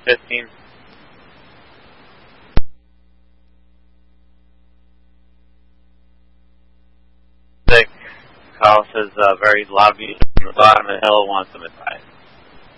15. Kyle says very loud music from the bottom of the hill, wants some advice.